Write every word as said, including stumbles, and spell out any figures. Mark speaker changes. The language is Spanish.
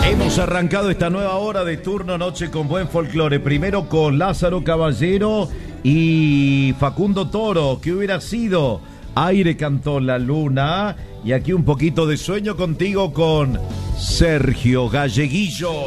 Speaker 1: Hemos arrancado esta nueva hora de Turno Noche con buen folclore. Primero con Lázaro Caballero y Facundo Toro. ¿Qué hubiera sido? Aire cantó La Luna. Y aquí un poquito de Sueño Contigo con Sergio Galleguillo.